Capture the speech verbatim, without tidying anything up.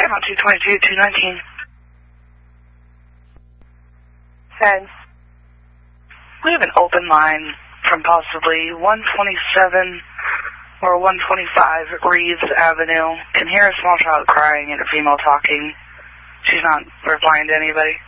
Paramount two twenty-two, two nineteen. Feds. We have an open line from possibly one twenty-seven or one twenty-five Reeves Avenue. Can hear a small child crying and a female talking. She's not replying to anybody.